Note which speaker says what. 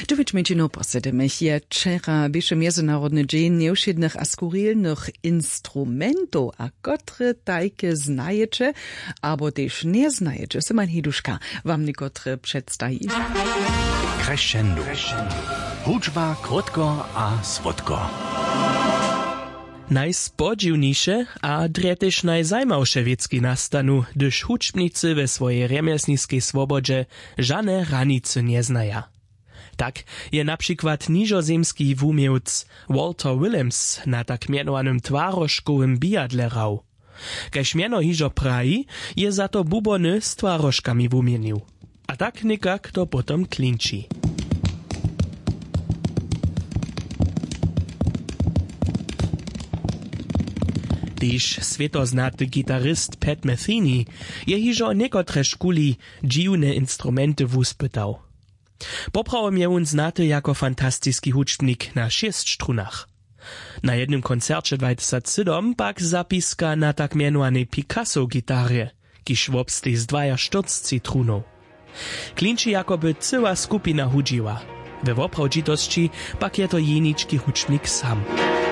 Speaker 1: Dżowiczmięcino posedymych je wczera biesze międzynarodny dzień nieuszydnych a skurrilnych instrumentów, a kotre tajke znajecie, albo też nie znajecie. Syman Hiduszka wam niekotre przedstawi.
Speaker 2: Crescendo. Hudźba krótko a słodko.
Speaker 3: Najspodziwniejsze a dretež najzajmawsze wiecki nastanu, gdyż hudźbnicy we swojej rzemieslniskiej swobodzie żadne granice nie znają. Tak je na przykład niżozemski wumiewc Walter Willems na tak mianowanym twarożkowym bijadle rał. Kaž miano hižo praji, je za to bubony z twarożkami wumienił. A tak nikak to potom klinči. Tyž svetoznaty gitarist Pat Metheny je hižo niekotre škuli dziwne instrumenty wuspytał. Poprawo miał on znaty jako fantastyski hudźbnik na 6 strunach. Na jednym koncercie 2007 pak zapiska na tak mianowanej Picasso-gitarze, kiż wobstli z 42 trunów. Klinči jakoby cyła skupina hudziła. We woprawdzitości pak je to jeniczki hudźbnik sam.